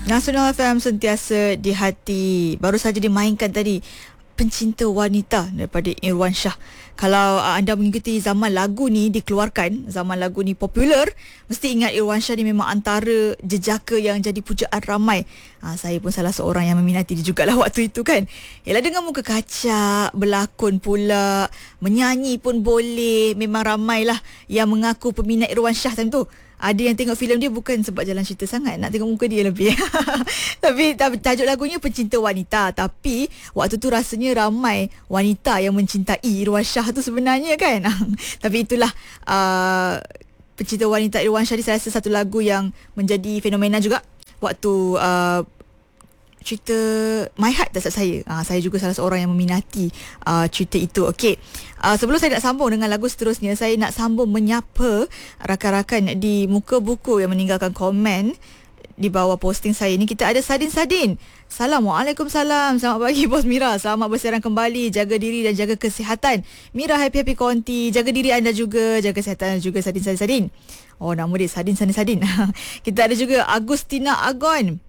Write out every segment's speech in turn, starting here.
Nasional FM sentiasa di hati. Baru saja dimainkan tadi Pencinta Wanita daripada Irwan Shah. Kalau anda mengikuti zaman lagu ni dikeluarkan, zaman lagu ni popular, mesti ingat Irwan Shah ni memang antara jejaka yang jadi pujaan ramai. Saya pun salah seorang yang meminati dia jugalah waktu itu kan. Yalah, dengan muka kacak, berlakon pula, menyanyi pun boleh. Memang ramailah yang mengaku peminat Irwan Shah time tu. Ada yang tengok filem dia bukan sebab jalan cerita sangat, nak tengok muka dia lebih. Tapi tajuk lagunya Pencinta Wanita. Tapi waktu tu rasanya ramai wanita yang mencintai Irwan Shah tu sebenarnya kan. Tapi itulah Pencinta Wanita Irwan Shah ni saya rasa satu lagu yang menjadi fenomena juga. Waktu cerita My Heart tak silap saya. Saya juga salah seorang yang meminati cerita itu. Okey. Sebelum saya nak sambung dengan lagu seterusnya, saya nak sambung menyapa rakan-rakan di Muka Buku yang meninggalkan komen di bawah posting saya ni. Kita ada Sadin. Assalamualaikum, salam. Selamat pagi Bos Mira. Selamat bersiaran kembali. Jaga diri dan jaga kesihatan. Mira happy konti. Jaga diri anda juga. Jaga kesihatan juga Sadin. Oh, nama dia Sadin. Kita ada juga Agustina Agon.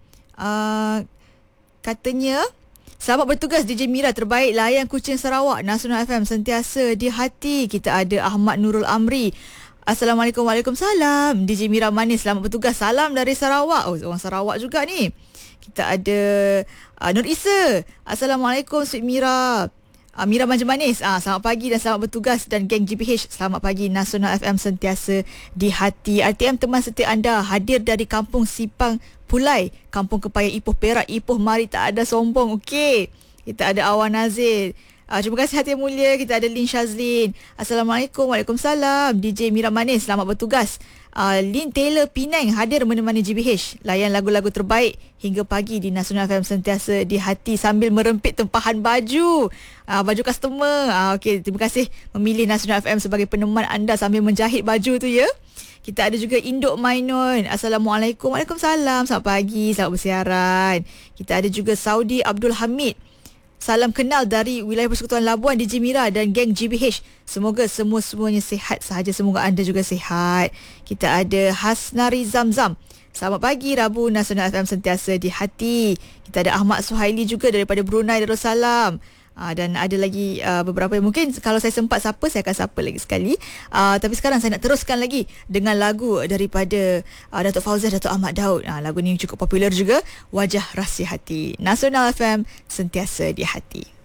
Katanya, selamat bertugas DJ Mira, terbaik layan Kuching Sarawak. Nasional FM sentiasa di hati. Kita ada Ahmad Nurul Amri. Assalamualaikum. Waalaikumsalam. DJ Mira manis, selamat bertugas. Salam dari Sarawak. Oh, orang Sarawak juga ni. Kita ada Nur Isa. Assalamualaikum Sweet Mira. Mira Manja Manis. Selamat pagi dan selamat bertugas. Dan geng GPH, selamat pagi. Nasional FM sentiasa di hati. RTM teman setia anda hadir dari Kampung Sipang Pulai, Kampung Kepaya Ipoh Perak. Ipoh mari tak ada sombong. Okey. Kita ada Awan Nazir. Terima kasih hati yang mulia. Kita ada Lin Shazlin. Assalamualaikum. Waalaikumsalam. DJ Mira Manis, selamat bertugas. Lin Taylor Penang hadir menemani GBH. Layan lagu-lagu terbaik hingga pagi di Nasional FM sentiasa di hati sambil merempit tempahan baju. Baju customer. Okey, terima kasih memilih Nasional FM sebagai peneman anda sambil menjahit baju tu ya. Kita ada juga Induk Mainun. Assalamualaikum. Waalaikumsalam. Selamat pagi. Selamat bersiaran. Kita ada juga Saudi Abdul Hamid. Salam kenal dari wilayah Persekutuan Labuan DJ Mira dan geng GBH. Semoga semuanya sihat sahaja. Semoga anda juga sihat. Kita ada Hasnari Zamzam. Selamat pagi Rabu, Nasional FM sentiasa di hati. Kita ada Ahmad Suhaili juga daripada Brunei Darussalam. Dan ada lagi beberapa yang mungkin kalau saya sempat sapa, saya akan sapa lagi sekali. Tapi sekarang saya nak teruskan lagi dengan lagu daripada Datuk Fauzia, Datuk Ahmad Daud. Lagu ni cukup popular juga, Wajah Rahsia Hati. Nasional FM sentiasa di hati.